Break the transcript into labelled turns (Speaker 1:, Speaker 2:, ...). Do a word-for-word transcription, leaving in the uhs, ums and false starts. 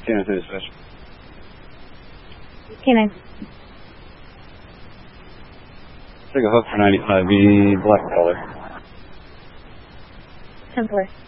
Speaker 1: San Jose Switch.
Speaker 2: Canine.
Speaker 1: Take a hook for ninety-five B, black color.
Speaker 2: ten four.